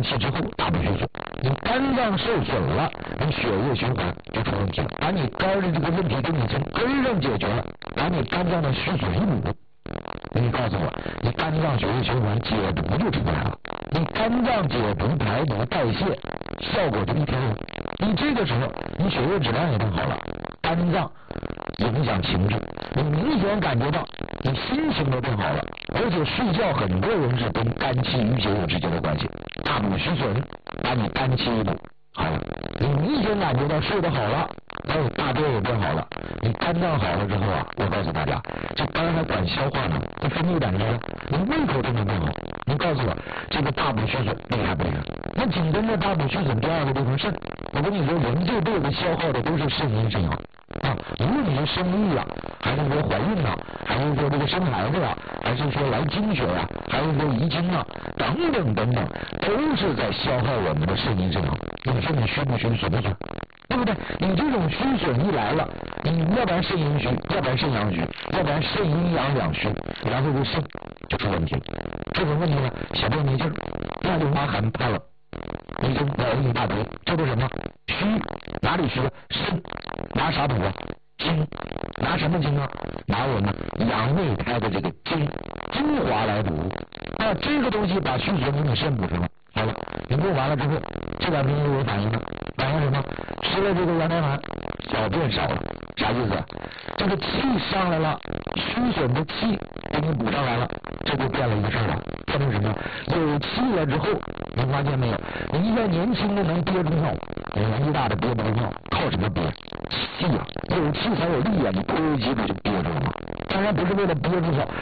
气之后大补虚损，你肝脏受损了，你血液循环就出问题了，把你肝的这个问题给你从根上解决了，把你肝脏的虚损一补。你告诉我，你肝脏血液循环解毒就出来了，你肝脏解毒排毒代谢效果就一天了，你这个时候你血液质量也更好了，肝脏影响情志，你明显感觉到你心情都更好了，而且睡觉很多人是跟肝气郁结有直接的关系，大补虚损，把你肝气一补好了，你明显感觉到睡得好了，还有大便也变好了，你肝脏好了之后啊，我告诉大家，这肝还管消化呢，它分泌胆汁了，你胃口真的变好。你告诉我，这个大补虚损厉害不厉害？那紧跟着大补虚损第二个地方肾，我跟你说，人这辈子消耗的都是肾阴肾阳啊，无论你是生育啊，还是说怀孕啊，还是说这个生孩子啊，还是说来经血啊，还是说遗精啊，等等等等，都是在消耗我们的肾阴肾阳。你说你虚不虚，损不损？对不对？你这种虚损一来了，你要不然肾阴虚，要不然肾阳虚，要不然肾阴阳两虚，然后这肾就出问题了。这种问题呢，小便没劲儿，那就发寒怕冷，你就脑一大堆，这都什么虚？哪里虚？肾拿啥补啊？精，拿什么精啊？拿我们阳内胎的这个精华来补。那这个东西把虚损给你肾补上了，好了，你补完了之后，这两天又有反应了，反应什么？吃了这个羊胎盘，小便少了，啥意思？这个气上来了，虚损的气给你补上来了，这就变了一个事儿了，变成什么？有气了之后，你发现没有？你一个年轻的能憋住尿，年纪大的憋不住尿，靠什么憋？气啊，有气才有力啊！你呼吸不就憋住了吗？当然不是为了憋住它，